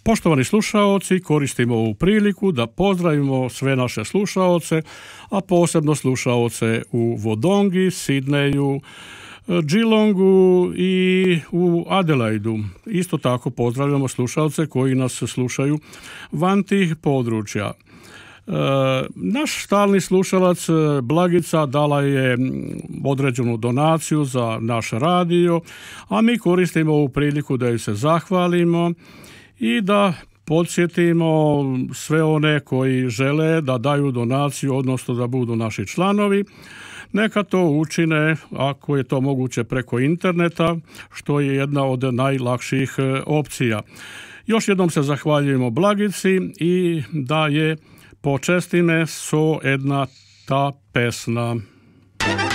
Poštovani slušaoci, koristimo ovu priliku da pozdravimo sve naše slušaoce, a posebno slušaoce u Wodongi, Sidneju, Geelongu i u Adelaidu. Isto tako pozdravljamo slušaoce koji nas slušaju van tih područja. Naš stalni slušalac Blagica dala je određenu donaciju za naš radio, a mi koristimo ovu priliku da joj se zahvalimo i da podsjetimo sve one koji žele da daju donaciju, odnosno da budu naši članovi. Neka to učine, ako je to moguće, preko interneta, što je jedna od najlakših opcija. Još jednom se zahvaljujemo Blagici i da je počestime so jedna ta pesna.